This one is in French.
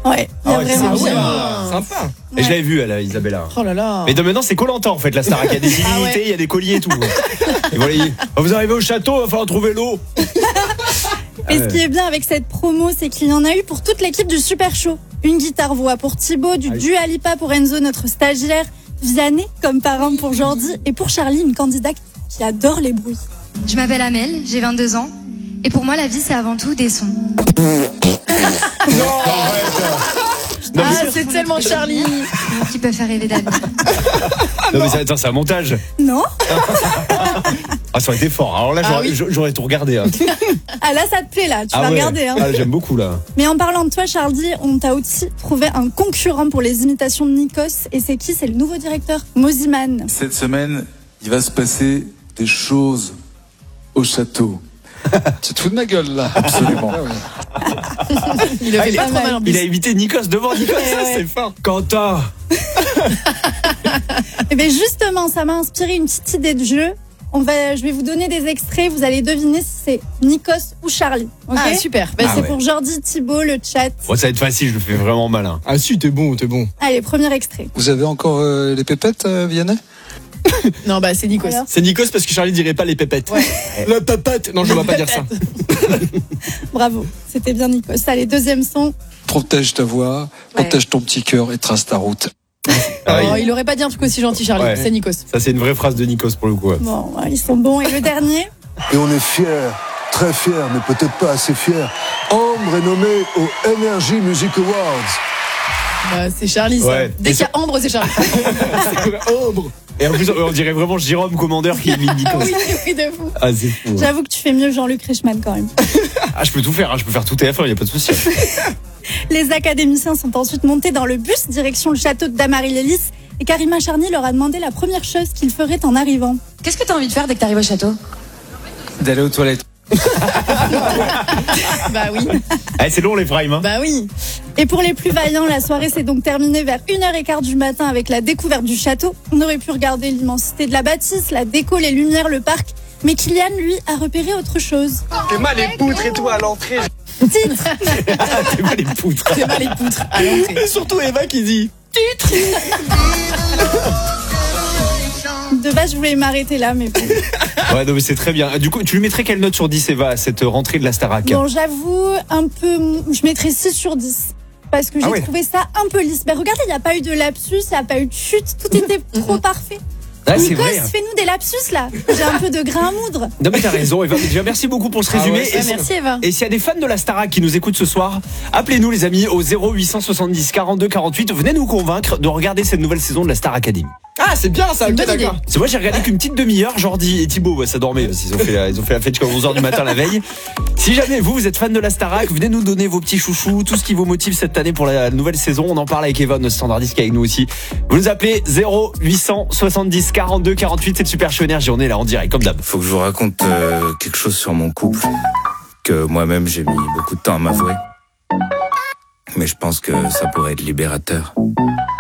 Ouais, il y a vraiment c'est bien. sympa. Et je l'avais vu, elle, Isabella. Oh là là. Mais de maintenant, c'est Koh-Lanta en fait, la Starac. Il y a des divinités, il y a des colliers et tout. Et voilà, vous arrivez au château, il va falloir trouver l'eau. Et ce qui est bien avec cette promo, c'est qu'il y en a eu pour toute l'équipe du Super Show. Une guitare-voix pour Thibaut, du Dua Lipa pour Enzo, notre stagiaire, Vianney comme parrain pour Jordi, et pour Charlie, une candidate qui adore les bruits. Je m'appelle Amel, j'ai 22 ans. Et pour moi, la vie, c'est avant tout des sons. C'est tellement Charlie. Qui peuvent faire rêver d'avenir. Non, mais attends, c'est un montage. Non? Ah, ça aurait été fort. Alors là, j'aurais tout regardé. Hein. Ah là, ça te plaît là, tu vas regarder. Hein. Ah, j'aime beaucoup là. Mais en parlant de toi, Charlie, on t'a aussi trouvé un concurrent pour les imitations de Nikos. Et c'est qui? C'est le nouveau directeur, Moziman. Cette semaine, il va se passer des choses au château. Tu te fous de ma gueule là? Absolument. Il avait pas trop mal en plus. Il a évité Nikos devant Nikos, ça c'est fort. Quentin. Et bien justement, ça m'a inspiré une petite idée de jeu. Je vais vous donner des extraits, vous allez deviner si c'est Nikos ou Charlie. Okay, Ah super. c'est pour Jordi, Thibaut, le chat. Bon, ça va être facile, je le fais vraiment malin. Ah si, t'es bon. Allez, premier extrait. Vous avez encore les pépettes, Vianney? Non, bah c'est Nikos. Alors C'est Nikos parce que Charlie dirait pas les pépettes. Ouais. Le pépette. Non, je vais pas dire ça. Bravo, c'était bien Nikos. Allez, deuxième son. Protège ta voix, protège ton petit cœur et trace ta route. Oh, il aurait pas dit un truc aussi gentil, Charlie. Ouais. C'est Nikos. Ça, c'est une vraie phrase de Nikos pour le coup. Bon, ils sont bons. Et le dernier? Et on est fiers, très fiers, mais peut-être pas assez fiers. Ambre est nommée aux Energy Music Awards. Bah, c'est Charlie, ça. Ouais. Dès qu'il y a Ambre, c'est Charlie. Ombre. Et en plus, on dirait vraiment Jérôme Commandeur qui imite Nikos. Oui, de fou. Ah, c'est fou. J'avoue que tu fais mieux Jean-Luc Reichmann quand même. Ah, je peux tout faire, je peux faire tout TF1, il n'y a pas de souci. Les académiciens sont ensuite montés dans le bus direction le château de Damary-Lélis et Karima Charny leur a demandé la première chose qu'ils feraient en arrivant. Qu'est-ce que t'as envie de faire dès que t'arrives au château? D'aller aux toilettes. Bah oui. Ah, c'est long les primes. Hein. Bah oui. Et pour les plus vaillants, la soirée s'est donc terminée vers 1h15 du matin avec la découverte du château. On aurait pu regarder l'immensité de la bâtisse, la déco, les lumières, le parc. Mais Kylian, lui, a repéré autre chose. T'es mal les poutres et tout à l'entrée. Titre. T'es mal les poutres. C'est mal les poutres à l'entrée. Et surtout Eva qui dit. De base, je voulais m'arrêter là, mais bon. Ouais, non, mais c'est très bien. Du coup, tu lui mettrais quelle note sur 10, Eva, à cette rentrée de la Starac? Bon, j'avoue, un peu. Je mettrais 6 sur 10. Parce que j'ai trouvé ça un peu lisse. Mais regardez, il n'y a pas eu de lapsus, il n'y a pas eu de chute. Tout était trop parfait. Ah, c'est Nikos, vrai. fais-nous des lapsus là. J'ai un peu de grain à moudre. Non, mais t'as raison, Eva. Déjà, merci beaucoup pour ce résumé. Ouais, merci Eva. Et s'il y a des fans de la Starac qui nous écoutent ce soir, appelez-nous les amis au 0870 42 48. Venez nous convaincre de regarder cette nouvelle saison de la Star Academy. Ah, c'est bien ça, ok, bonne idée. d'accord. C'est moi, j'ai regardé qu'une petite demi-heure. Jordi et Thibaut, ouais, ça dormait. Ils ont fait la fête jusqu'à 11h du matin la veille. Si jamais vous êtes fan de la Starac, venez nous donner vos petits chouchous, tout ce qui vous motive cette année pour la nouvelle saison. On en parle avec Eva, notre standardiste qui est avec nous aussi. Vous nous appelez 0870 42 48. C'est le Super Show Énergie. On est là en direct, comme d'hab. Faut que je vous raconte quelque chose sur mon couple que moi-même j'ai mis beaucoup de temps à m'avouer. Mais je pense que ça pourrait être libérateur.